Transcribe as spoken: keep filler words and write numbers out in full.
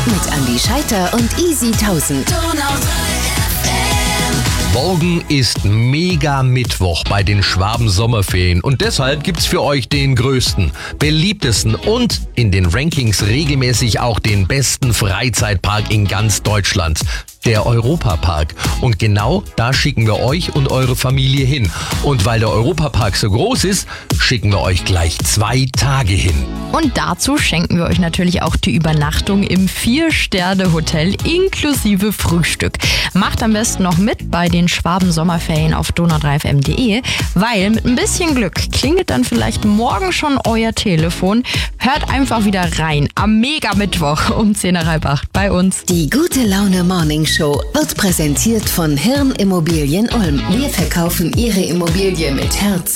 Mit Andi Scheiter und Easy tausend. Morgen ist mega Mittwoch bei den Schwaben Sommerferien und deshalb gibt's für euch den größten, beliebtesten und in den Rankings regelmäßig auch den besten Freizeitpark in ganz Deutschland, der Europapark. Und genau da schicken wir euch und eure Familie hin. Und weil der Europapark so groß ist, schicken wir euch gleich zwei Tage hin. Und dazu schenken wir euch natürlich auch die Übernachtung im Vier-Sterne-Hotel inklusive Frühstück. Macht am besten noch mit bei den Schwaben Sommerferien auf donau drei f m punkt d e, weil mit ein bisschen Glück klingelt dann vielleicht morgen schon euer Telefon. Hört einfach wieder rein am Mega-Mittwoch um zehn nach halb acht bei uns. Die gute Laune Morning Show wird präsentiert von Hirn Immobilien Ulm. Wir verkaufen Ihre Immobilie mit Herz.